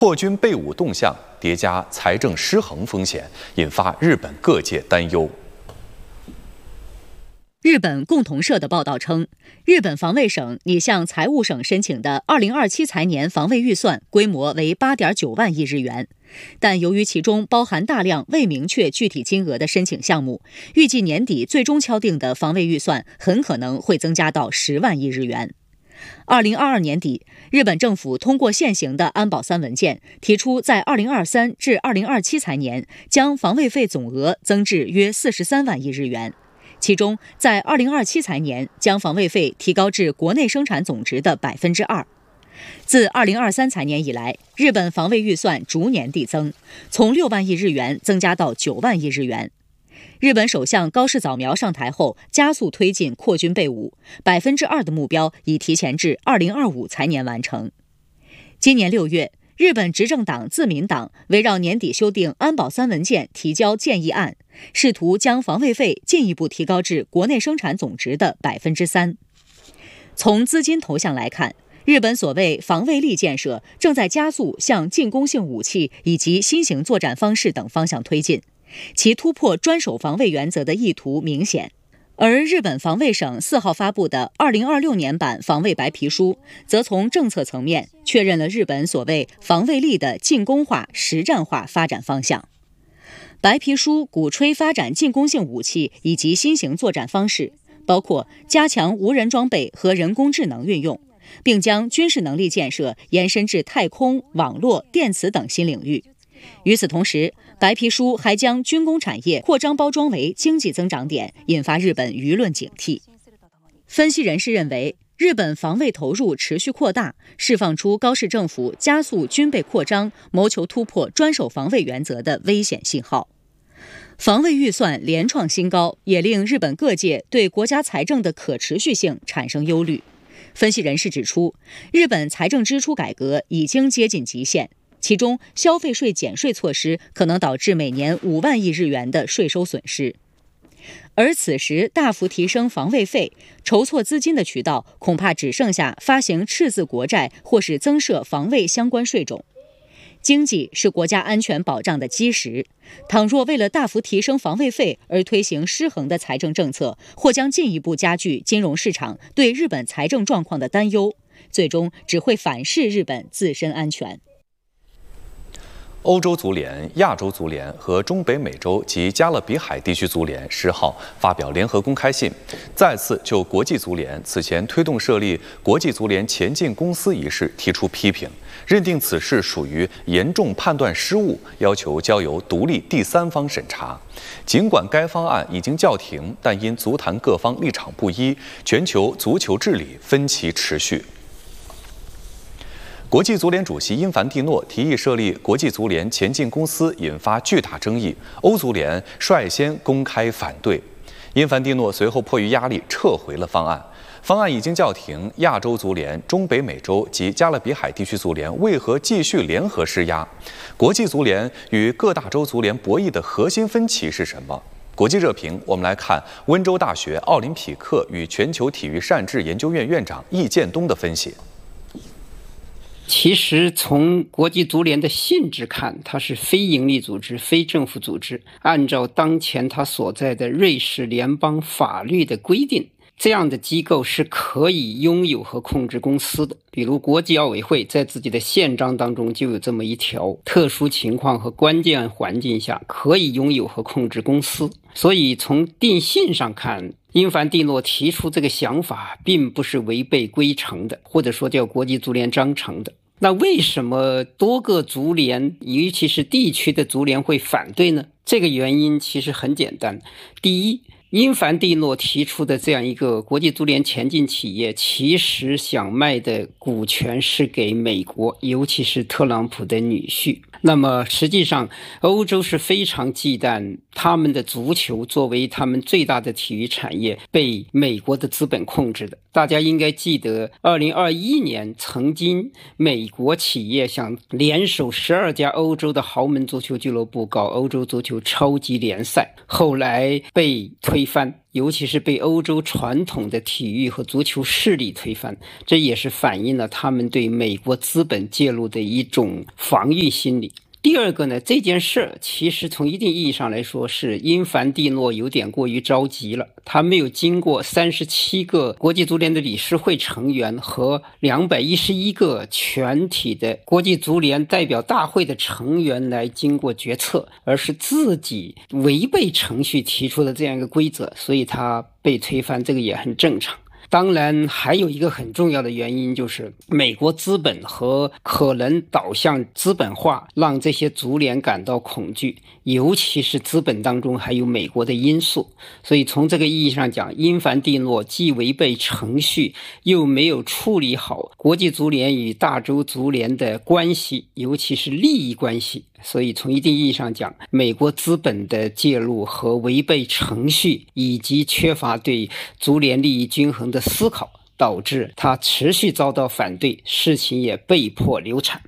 扩军备武动向叠加财政失衡风险，引发日本各界担忧。 日本共同社的报道称，日本防卫省拟向财务省申请的2027财年防卫预算规模为8.9万亿日元，但由于其中包含大量未明确具体金额的申请项目，预计年底最终敲定的防卫预算很可能会增加到10万亿日元。2022年底，日本政府通过现行的安保3文件，提出在2023至2027财年将防卫费总额增至约43万亿日元。其中，在2027财年将防卫费提高至国内生产总值的2%。自2023财年以来，日本防卫预算逐年递增，从6万亿日元增加到9万亿日元。日本首相高市早苗上台后，加速推进扩军备武，2%的目标已提前至2025财年完成。今年6月，日本执政党自民党围绕年底修订安保3文件提交建议案，试图将防卫费进一步提高至国内生产总值的3%。从资金投向来看，日本所谓防卫力建设正在加速向进攻性武器以及新型作战方式等方向推进，其突破专守防卫原则的意图明显。而日本防卫省4号发布的2026年版防卫白皮书，则从政策层面确认了日本所谓防卫力的进攻化、实战化发展方向。白皮书鼓吹发展进攻性武器以及新型作战方式，包括加强无人装备和人工智能运用，并将军事能力建设延伸至太空、网络、电磁等新领域。与此同时，白皮书还将军工产业扩张包装为经济增长点，引发日本舆论警惕。分析人士认为，日本防卫投入持续扩大，释放出高市政府加速军备扩张、谋求突破专守防卫原则的危险信号。防卫预算连创新高，也令日本各界对国家财政的可持续性产生忧虑。分析人士指出，日本财政支出改革已经接近极限，其中消费税减税措施可能导致每年5万亿日元的税收损失。而此时大幅提升防卫费，筹措资金的渠道恐怕只剩下发行赤字国债或是增设防卫相关税种。经济是国家安全保障的基石，倘若为了大幅提升防卫费而推行失衡的财政政策，或将进一步加剧金融市场对日本财政状况的担忧，最终只会反噬日本自身安全。 欧洲足联、亚洲足联和中北美洲及加勒比海地区足联10号发表联合公开信，再次就国际足联此前推动设立国际足联前进公司一事提出批评，认定此事属于严重判断失误，要求交由独立第三方审查。尽管该方案已经叫停，但因足坛各方立场不一，全球足球治理分歧持续。国际足联主席因凡蒂诺提议设立国际足联前进公司，引发巨大争议。欧足联率先公开反对，因凡蒂诺随后迫于压力撤回了方案。方案已经叫停，亚洲足联、中北美洲及加勒比海地区足联为何继续联合施压？国际足联与各大洲足联博弈的核心分歧是什么？国际热评，我们来看温州大学奥林匹克与全球体育善治研究院院长易建东的分析。 其实从国际足联的性质看，它是非营利组织、非政府组织，按照当前它所在的瑞士联邦法律的规定，这样的机构是可以拥有和控制公司的。比如国际奥委会在自己的宪章当中就有这么一条，特殊情况和关键环境下可以拥有和控制公司。所以从定性上看，因凡蒂诺提出这个想法并不是违背规程的，或者说叫国际足联章程的。那为什么多个足联，尤其是地区的足联会反对呢？这个原因其实很简单。第一，因凡蒂诺提出的这样一个国际足联前进企业，其实想卖的股权是给美国，尤其是特朗普的女婿。那么实际上欧洲是非常忌惮他们的足球作为他们最大的体育产业被美国的资本控制的。 大家应该记得2021年曾经美国企业想联手12家欧洲的豪门足球俱乐部搞欧洲足球超级联赛，后来被推翻，尤其是被欧洲传统的体育和足球势力推翻，这也是反映了他们对美国资本介入的一种防御心理。第二个呢，这件事其实从一定意义上来说是因凡蒂诺有点过于着急了，他没有经过37个国际足联的理事会成员和211个全体的国际足联代表大会的成员来经过决策，而是自己违背程序提出的这样一个规则，所以他被推翻，这个也很正常。当然还有一个很重要的原因，就是美国资本和可能导向资本化让这些足联感到恐惧，尤其是资本当中还有美国的因素。所以从这个意义上讲，因凡蒂诺既违背程序，又没有处理好国际足联与大洲足联的关系，尤其是利益关系。所以从一定意义上讲，美国资本的介入和违背程序以及缺乏对足联利益均衡的思考，导致它持续遭到反对，事情也被迫流产。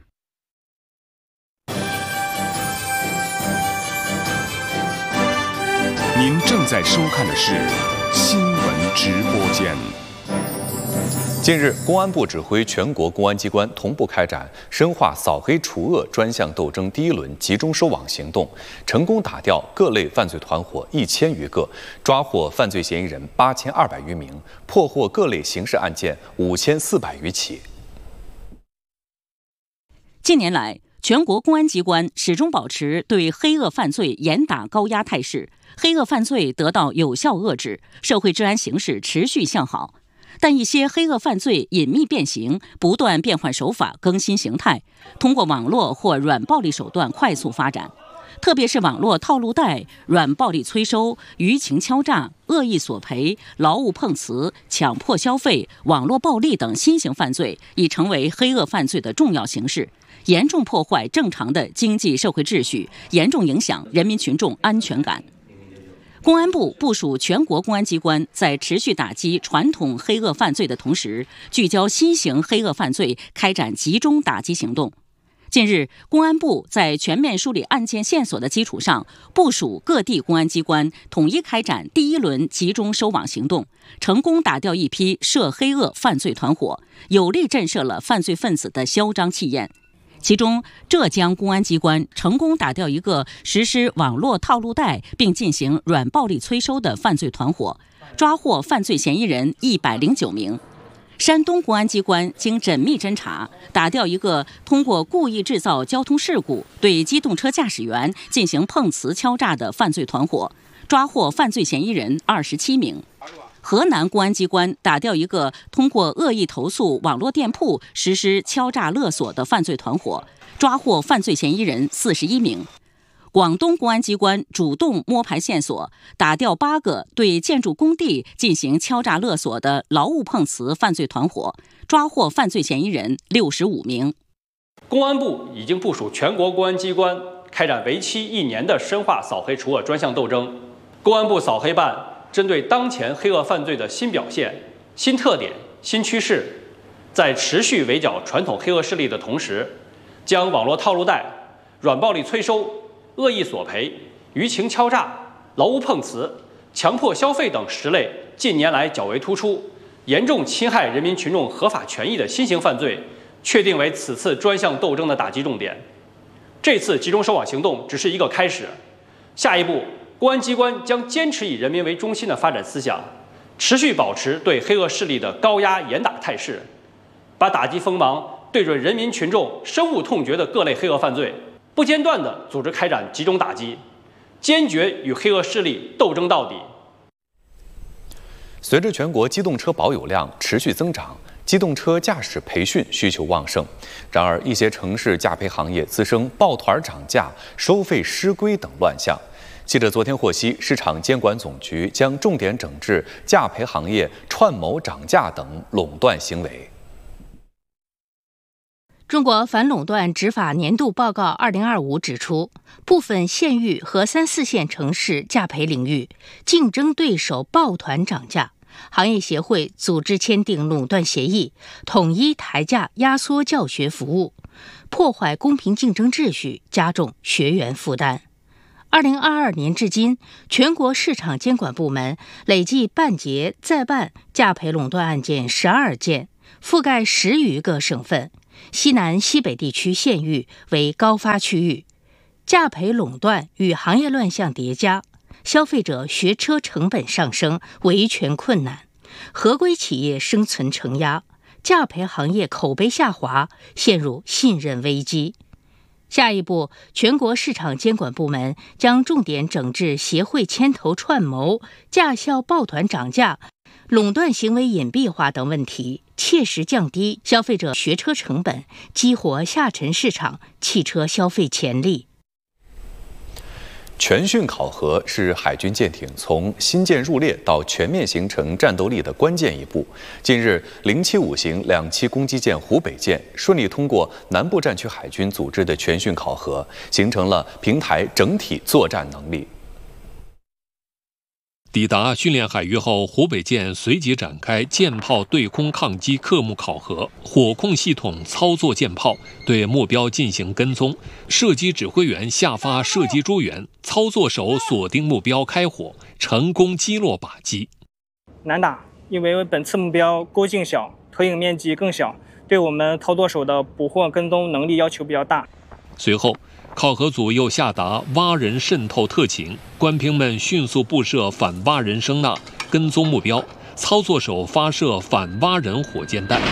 您正在收看的是新闻直播间。 近日，公安部指挥全国公安机关同步开展深化扫黑除恶专项斗争第一轮集中收网行动，成功打掉各类犯罪团伙1000余个，抓获犯罪嫌疑人8200余名，破获各类刑事案件5400余起。 近年来，全国公安机关始终保持对黑恶犯罪严打高压态势，黑恶犯罪得到有效遏制，社会治安形势持续向好。但一些黑恶犯罪隐秘变形，不断变换手法，更新形态，通过网络或软暴力手段快速发展。特别是网络套路贷、软暴力催收、舆情敲诈、恶意索赔、劳务碰瓷、强迫消费、网络暴力等新型犯罪，已成为黑恶犯罪的重要形式，严重破坏正常的经济社会秩序，严重影响人民群众安全感。公安部部署全国公安机关在持续打击传统黑恶犯罪的同时，聚焦新型黑恶犯罪，开展集中打击行动。近日，公安部在全面梳理案件线索的基础上，部署各地公安机关统一开展第一轮集中收网行动，成功打掉一批涉黑恶犯罪团伙，有力震慑了犯罪分子的嚣张气焰。其中，浙江公安机关成功打掉一个实施网络套路贷并进行软暴力催收的犯罪团伙，抓获犯罪嫌疑人109名。山东公安机关经缜密侦查，打掉一个通过故意制造交通事故对机动车驾驶员进行碰瓷敲诈的犯罪团伙，抓获犯罪嫌疑人27名。河南公安机关打掉一个通过恶意投诉网络店铺实施敲诈勒索的犯罪团伙，抓获犯罪嫌疑人41名。广东公安机关主动摸排线索，打掉8个对建筑工地进行敲诈勒索的劳务碰瓷犯罪团伙，抓获犯罪嫌疑人65名。 公安部已经部署全国公安机关开展为期1年的深化扫黑除恶专项斗争。公安部扫黑办针对当前黑恶犯罪的新表现、新特点、新趋势，在持续围剿传统黑恶势力的同时，将网络套路贷、软暴力催收、恶意索赔、舆情敲诈、劳务碰瓷、强迫消费等10类近年来较为突出、严重侵害人民群众合法权益的新型犯罪，确定为此次专项斗争的打击重点。这次集中收网行动只是一个开始，下一步，公安机关将坚持以人民为中心的发展思想，持续保持对黑恶势力的高压严打态势，把打击锋芒对准人民群众深恶痛绝的各类黑恶犯罪，不间断地组织开展集中打击，坚决与黑恶势力斗争到底。 随着全国机动车保有量持续增长，机动车驾驶培训需求旺盛。然而，一些城市驾培行业滋生抱团涨价、收费失规等乱象。记者昨天获悉，市场监管总局将重点整治驾培行业串谋涨价等垄断行为。 中国反垄断执法年度报告2025指出，部分县域和3、4线城市驾培领域竞争对手抱团涨价， 行业协会组织签订垄断协议，统一抬价，压缩教学服务，破坏公平竞争秩序，加重学员负担。2022年至今，全国市场监管部门累计办结再办价赔垄断案件12件，覆盖10余个省份，西南、西北地区县域为高发区域。价赔垄断与行业乱象叠加，消费者学车成本上升，维权困难，合规企业生存承压，价赔行业口碑下滑，陷入信任危机。下一步，全国市场监管部门将重点整治协会牵头串谋、驾校抱团涨价、垄断行为隐蔽化等问题，切实降低消费者学车成本，激活下沉市场汽车消费潜力。 全训考核是海军舰艇从新舰入列到全面形成战斗力的关键一步。近日，075型2栖攻击舰湖北舰顺利通过南部战区海军组织的全训考核，形成了平台整体作战能力。 抵达训练海域后，湖北舰随即展开舰炮对空抗击科目考核，火控系统操作舰炮，对目标进行跟踪，射击指挥员下发射击诸元，操作手锁定目标开火，成功击落靶机。 难打，因为本次目标钩径小，投影面积更小，对我们操作手的捕获跟踪能力要求比较大。 随后，考核组又下达蛙人渗透特勤，官兵们迅速布设反蛙人声呐，跟踪目标，操作手发射反蛙人火箭弹。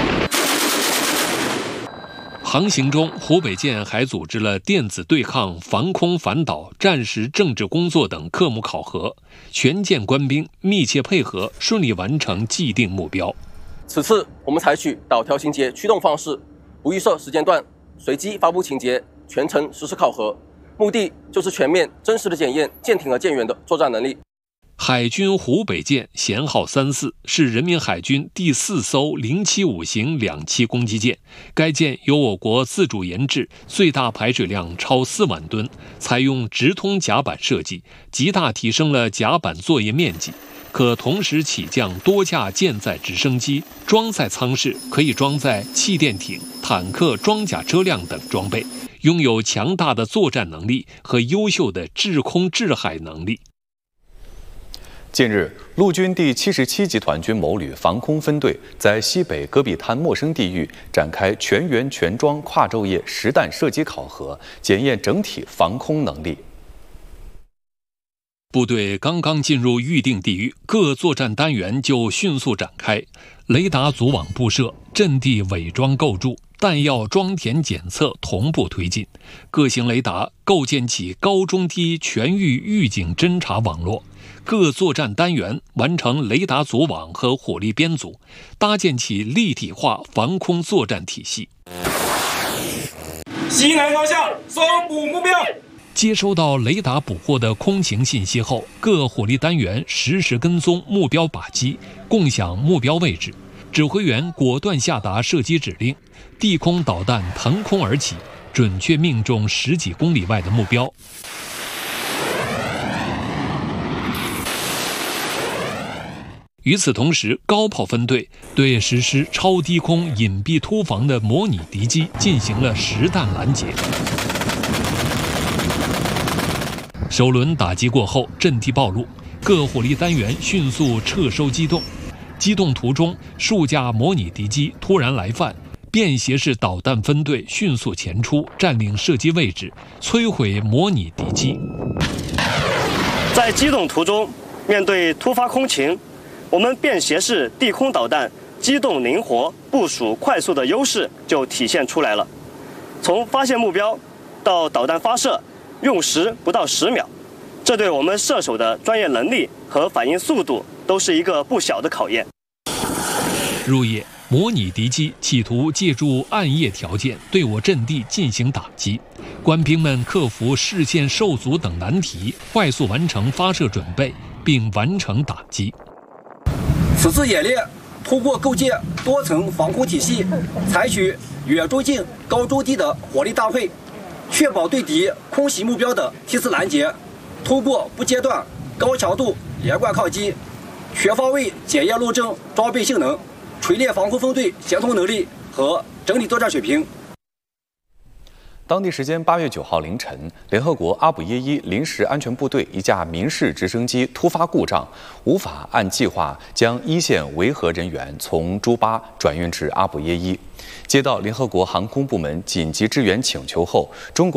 航行中，湖北舰还组织了电子对抗、防空反导、战时政治工作等科目考核，全舰官兵密切配合，顺利完成既定目标。 此次我们采取导条情节驱动方式，不预设时间段，随机发布情节，全程实施考核，目的就是全面真实的检验舰艇和舰员的作战能力。 海军湖北舰舷号34是人民海军第4艘075型2栖攻击舰，该舰由我国自主研制，最大排水量超4万吨，采用直通甲板设计，极大提升了甲板作业面积，可同时起降多架舰载直升机，装载舱室可以装载气垫艇、坦克、装甲车辆等装备，拥有强大的作战能力和优秀的制空制海能力。 近日，陆军第77集团军某旅防空分队在西北戈壁滩陌生地域展开全员全装跨昼夜实弹射击考核，检验整体防空能力。 部队刚刚进入预定地域，各作战单元就迅速展开，雷达组网布设，阵地伪装构筑，弹药装填检测同步推进，各型雷达构建起高中低全域预警侦察网络，各作战单元完成雷达组网和火力编组，搭建起立体化防空作战体系。 西南方向搜捕目标。 接收到雷达捕获的空情信息后，各火力单元实时跟踪目标靶机，共享目标位置。指挥员果断下达射击指令，地空导弹腾空而起，准确命中10几公里外的目标。与此同时，高炮分队对实施超低空隐蔽突防的模拟敌机进行了实弹拦截。首轮打击过后，阵地暴露，各火力单元迅速撤收机动。机动途中，数架模拟敌机突然来犯，便携式导弹分队迅速前出，占领射击位置，摧毁模拟敌机。 在机动途中，面对突发空情，我们便携式地空导弹机动灵活、部署快速的优势就体现出来了。从发现目标到导弹发射，用时不到10秒，这对我们射手的专业能力和反应速度都是一个不小的考验。 入夜，模拟敌机企图借助暗夜条件对我阵地进行打击，官兵们克服视线受阻等难题，快速完成发射准备，并完成打击。 此次演练通过构建多层防空体系，采取远中近、高中低的火力搭配，确保对敌空袭目标的梯次拦截，通过不间断、高强度连贯抗击， 全方位检验路证装备性能，锤炼防空分队协同能力和整体作战水平。 当地时间8月9号凌晨，联合国阿卜耶伊临时安全部队一架民事直升机突发故障，无法按计划将一线维和人员从朱巴转运至阿卜耶伊。接到联合国航空部门紧急支援请求后，中国